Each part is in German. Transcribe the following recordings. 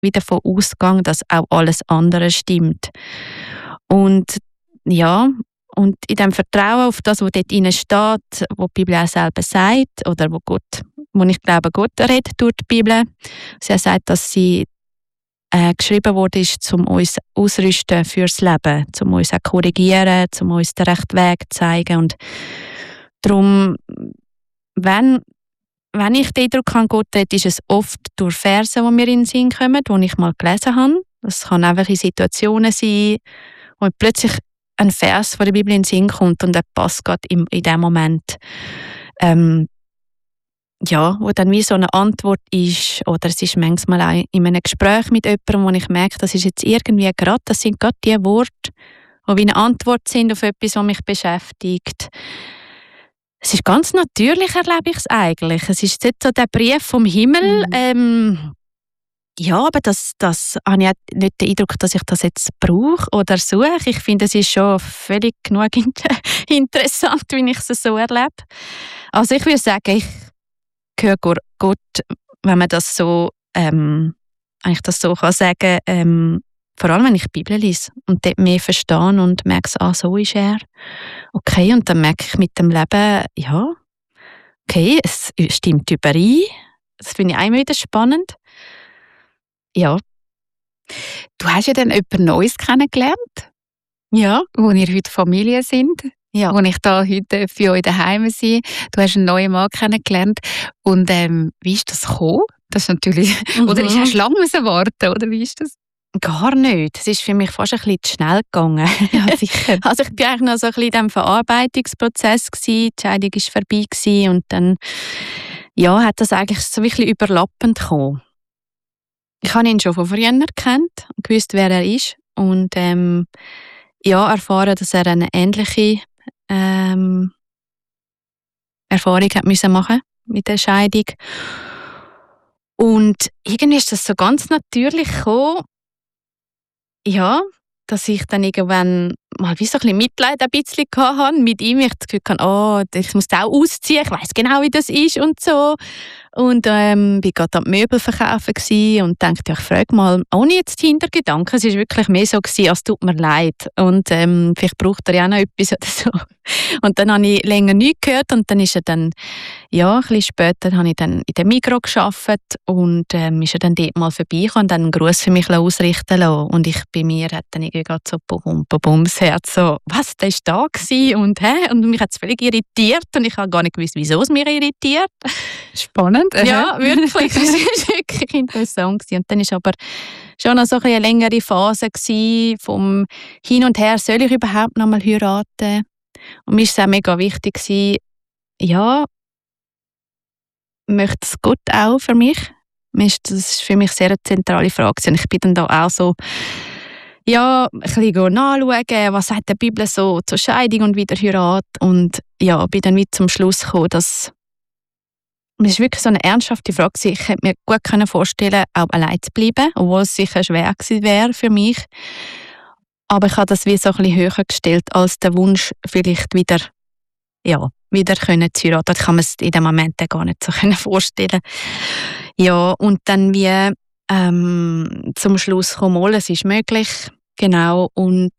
wieder davon ausgegangen, dass auch alles andere stimmt. Und ja, und in dem Vertrauen auf das, was dort drin steht, was die Bibel auch selber sagt, oder wo ich glaube, Gott redet durch die Bibel. Sie sagt, dass sie geschrieben wurde, um uns auszurüsten fürs Leben, um uns auch korrigieren, um uns den rechten Weg zu zeigen. Und darum, wenn ich den Eindruck habe, Gott redet, ist es oft durch Verse, die mir in den Sinn kommen, die ich mal gelesen habe. Das kann einfach in Situationen sein, wo plötzlich ein Vers von der Bibel in den Sinn kommt und er passt gerade in dem Moment. Wo dann wie so eine Antwort ist, oder es ist manchmal auch in einem Gespräch mit jemandem, wo ich merke, das ist jetzt irgendwie gerade, das sind gerade die Worte, die wie eine Antwort sind auf etwas, was mich beschäftigt. Es ist ganz natürlich, erlebe ich es eigentlich. Es ist jetzt so der Brief vom Himmel. Aber das habe ich auch nicht den Eindruck, dass ich das jetzt brauche oder suche. Ich finde, es ist schon völlig genug interessant, wie ich es so erlebe. Also ich würde sagen, ich höre Gott, wenn man das so, eigentlich das so kann sagen, vor allem, wenn ich die Bibel lese und dort mehr verstehe und merke, so ist er. Okay, und dann merke ich mit dem Leben, ja, okay, es stimmt überein. Das finde ich auch immer wieder spannend. Ja. Du hast ja dann jemand Neues kennengelernt. Ja. Wo ihr heute Familie sind. Ja. Wo ich da heute für euch daheim sein. Du hast einen neuen Mann kennengelernt. Und wie ist das gekommen? Das ist natürlich... Oder hast du lange warten, oder wie ist das? Gar nicht. Es ist für mich fast ein bisschen zu schnell gegangen. Ja, sicher. Also ich war eigentlich noch so ein bisschen in diesem Verarbeitungsprozess. Die Scheidung war vorbei und dann hat das eigentlich so ein bisschen überlappend gekommen. Ich habe ihn schon von früher gekannt und gewusst, wer er ist. Und erfahren, dass er eine ähnliche Erfahrung hat müssen machen mit der Scheidung. Und irgendwie ist das so ganz natürlich gekommen, dass ich dann irgendwann mal wie so ein bisschen Mitleid hatte mit ihm. Ich das Gefühl hatte, ich muss auch ausziehen, ich weiss genau, wie das ist und so. Und war gerade am Möbel verkaufen und dachte, ich frage mal, ohne jetzt Hintergedanken, es war wirklich mehr so, als tut mir leid. Und vielleicht braucht er ja noch etwas oder so. Und dann habe ich länger nichts gehört und dann ist er dann, ein bisschen später habe ich dann in der Migros gearbeitet und ist er dann dort mal vorbeigekommen und dann einen Gruß für mich ausrichten lassen. Und bei mir hat dann irgendwie gerade so das Herz so, was, der war da gewesen? Und mich hat es völlig irritiert und ich habe gar nicht gewusst, wieso es mich irritiert. Spannend. Ja, wirklich. Das war wirklich interessant. Und dann war aber schon noch so eine längere Phase vom Hin und Her, soll ich überhaupt noch mal heiraten? Und mir war es auch mega wichtig, möchte es Gott auch für mich? Das ist für mich sehr eine zentrale Frage. Und ich bin dann da auch so, ein bisschen nachschauen, was sagt die Bibel so zur Scheidung und Wiederheirat. Und bin dann wieder zum Schluss gekommen, dass es wirklich so eine ernsthafte Frage war. Ich hätte mir gut vorstellen, auch allein zu bleiben, obwohl es sicher schwer gewesen wäre für mich. Aber ich habe das wie so ein bisschen höher gestellt als der Wunsch, vielleicht wieder können zu heiraten. Ich kann mir es in dem Moment gar nicht so vorstellen. Ja, und dann wie zum Schluss kommen, es ist möglich, genau, und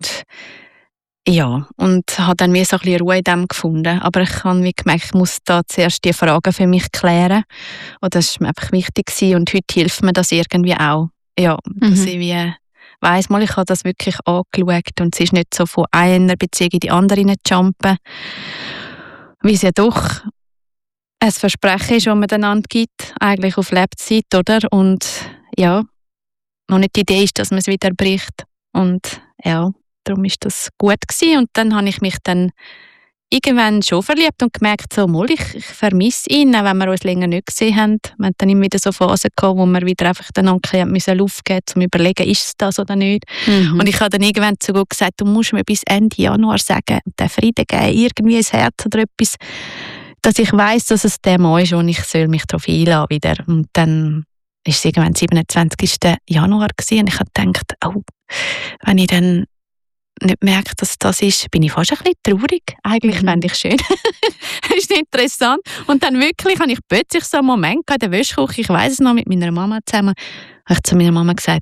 habe dann wie so ein bisschen Ruhe in dem gefunden. Aber ich habe wie gemerkt, ich muss da zuerst die Fragen für mich klären. Und das ist mir einfach wichtig gewesen. Und heute hilft mir das irgendwie auch. Ja, dass ich wie weiss, ich habe das wirklich angeschaut und es ist nicht so von einer Beziehung in die andere jumpen, wie es ja doch ein Versprechen ist, das man einander gibt, eigentlich auf Lebzeit, oder? Und noch nicht die Idee ist, dass man es wieder bricht. Und darum ist das gut gewesen. Und dann habe ich mich dann irgendwann schon verliebt und gemerkt, ich vermisse ihn, auch wenn wir uns länger nicht gesehen haben. Wir hatten dann immer wieder so Phasen gehabt, wo wir wieder einfach dann Luft geben mussten, um zu überlegen, ist es das oder nicht. Und ich habe dann irgendwann zu Gott gesagt, du musst mir bis Ende Januar sagen, den Frieden geben, irgendwie ins Herz oder etwas, dass ich weiss, dass es der Mann ist und ich soll mich darauf einlassen wieder. Und dann war es irgendwann 27. Januar gewesen, und ich habe gedacht, wenn ich dann nicht merke, dass das ist, bin ich fast ein bisschen traurig. Eigentlich fände ich schön. Das ist interessant. Und dann wirklich habe ich plötzlich so einen Moment in der Wäschküche, ich weiss es noch, mit meiner Mama zusammen, habe ich zu meiner Mama gesagt,